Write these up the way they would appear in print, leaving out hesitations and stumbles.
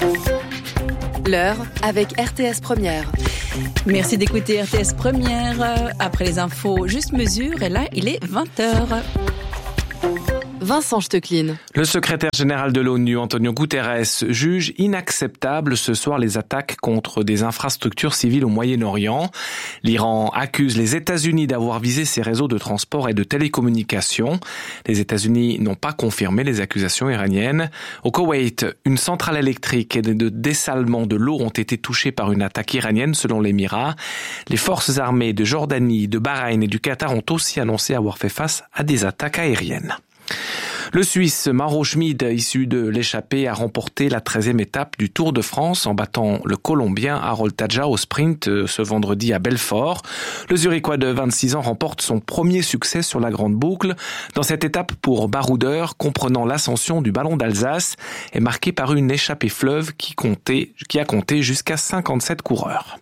L'heure avec RTS Première. Merci d'écouter RTS Première. Après les infos, juste mesure. Et là, il est 20h. Vincent Stecklin. Le secrétaire général de l'ONU, Antonio Guterres, juge inacceptable ce soir les attaques contre des infrastructures civiles au Moyen-Orient. L'Iran accuse les États-Unis d'avoir visé ses réseaux de transport et de télécommunications. Les États-Unis n'ont pas confirmé les accusations iraniennes. Au Koweït, une centrale électrique et de dessalement de l'eau ont été touchées par une attaque iranienne selon l'Émirat. Les forces armées de Jordanie, de Bahreïn et du Qatar ont aussi annoncé avoir fait face à des attaques aériennes. Le Suisse Mauro Schmid, issu de l'échappée, a remporté la 13e étape du Tour de France en battant le Colombien Harold Tadja au sprint ce vendredi à Belfort. Le Zurichois de 26 ans remporte son premier succès sur la grande boucle. Dans cette étape pour baroudeur, comprenant l'ascension du Ballon d'Alsace, est marquée par une échappée fleuve qui a compté jusqu'à 57 coureurs.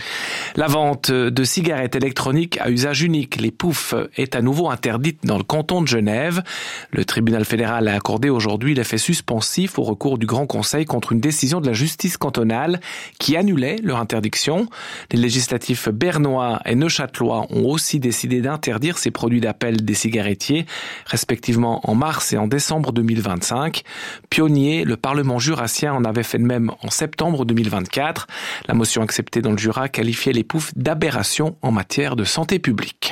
La vente de cigarettes électroniques à usage unique, les poufs, est à nouveau interdite dans le canton de Genève. Le tribunal fédéral a accordé aujourd'hui l'effet suspensif au recours du Grand Conseil contre une décision de la justice cantonale qui annulait leur interdiction. Les législatifs bernois et neuchâtelois ont aussi décidé d'interdire ces produits d'appel des cigarettiers, respectivement en mars et en décembre 2025. Pionnier, le Parlement jurassien en avait fait de même en septembre 2024. La motion acceptée dans le Jura qualifiait les poufs d'aberration en matière de santé publique.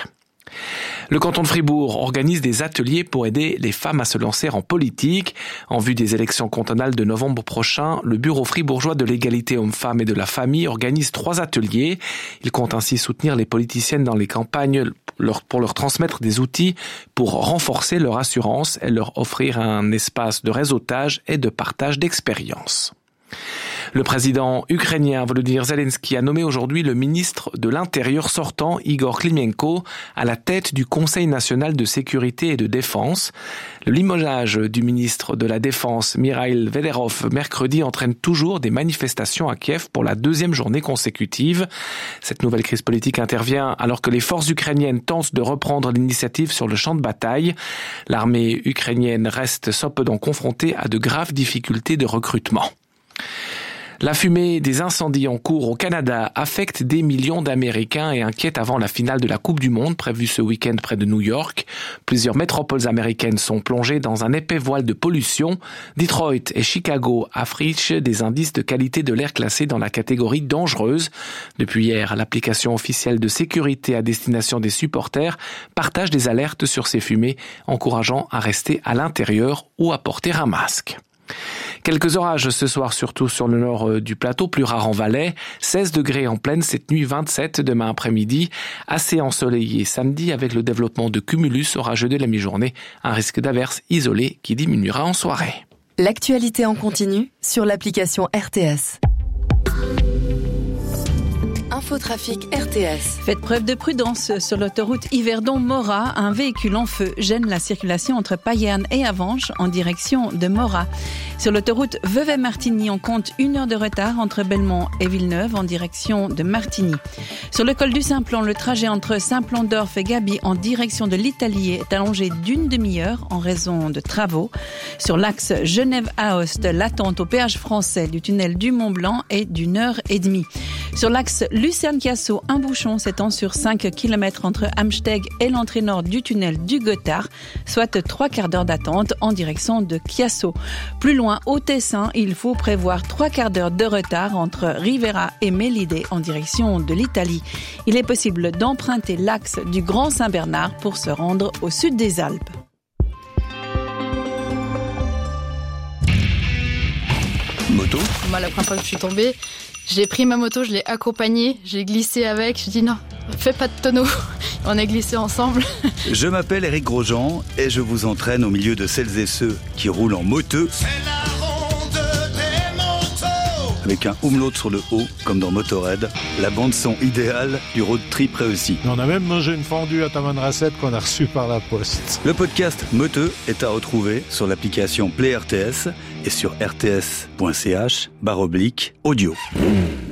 Le canton de Fribourg organise des ateliers pour aider les femmes à se lancer en politique. En vue des élections cantonales de novembre prochain, le Bureau fribourgeois de l'égalité hommes-femmes et de la famille organise 3 ateliers. Il compte ainsi soutenir les politiciennes dans les campagnes pour leur transmettre des outils pour renforcer leur assurance et leur offrir un espace de réseautage et de partage d'expériences. Le président ukrainien Volodymyr Zelensky a nommé aujourd'hui le ministre de l'Intérieur sortant, Igor Klimenko, à la tête du Conseil national de sécurité et de défense. Le limogeage du ministre de la Défense, Mikhail Fedorov, mercredi entraîne toujours des manifestations à Kiev pour la 2e journée consécutive. Cette nouvelle crise politique intervient alors que les forces ukrainiennes tentent de reprendre l'initiative sur le champ de bataille. L'armée ukrainienne reste cependant confrontée à de graves difficultés de recrutement. La fumée des incendies en cours au Canada affecte des millions d'Américains et inquiète avant la finale de la Coupe du Monde prévue ce week-end près de New York. Plusieurs métropoles américaines sont plongées dans un épais voile de pollution. Detroit et Chicago affichent des indices de qualité de l'air classés dans la catégorie dangereuse. Depuis hier, l'application officielle de sécurité à destination des supporters partage des alertes sur ces fumées, encourageant à rester à l'intérieur ou à porter un masque. Quelques orages ce soir, surtout sur le nord du plateau, plus rare en Valais. 16 degrés en pleine cette nuit, 27 demain après-midi. Assez ensoleillé samedi avec le développement de cumulus orageux de la mi-journée. Un risque d'averse isolé qui diminuera en soirée. L'actualité en continu sur l'application RTS. Infotrafic RTS. Faites preuve de prudence sur l'autoroute Yverdon-Morat. Un véhicule en feu gêne la circulation entre Payerne et Avanches en direction de Morat. Sur l'autoroute Vevey-Martigny, on compte 1 heure de retard entre Belmont et Villeneuve en direction de Martigny. Sur le col du Simplon, le trajet entre Saint-Plandorf et Gaby en direction de l'Italie est allongé d'1 demi-heure en raison de travaux. Sur l'axe Genève-Aoste, l'attente au péage français du tunnel du Mont-Blanc est d'1 heure et demie. Sur l'axe Lucerne-Chiasso, un bouchon s'étend sur 5 km entre Amsteg et l'entrée nord du tunnel du Gothard, soit 3 quarts d'heure d'attente en direction de Chiasso. Plus loin, au Tessin, il faut prévoir 3 quarts d'heure de retard entre Rivera et Melide en direction de l'Italie. Il est possible d'emprunter l'axe du Grand Saint-Bernard pour se rendre au sud des Alpes. Moto ? Moi, la première fois que je suis tombée, j'ai pris ma moto, je l'ai accompagnée, j'ai glissé avec, je dis non, fais pas de tonneau. On a glissé ensemble. Je m'appelle Eric Grosjean et je vous entraîne au milieu de celles et ceux qui roulent en moteux. C'est la ronde des motos. Avec un umlaut sur le haut, comme dans Motorhead, la bande-son idéale du road trip réussi. On a même mangé une fondue à Tamanrasset qu'on a reçue par la poste. Le podcast Moteux est à retrouver sur l'application Play RTS et sur rts.ch/audio.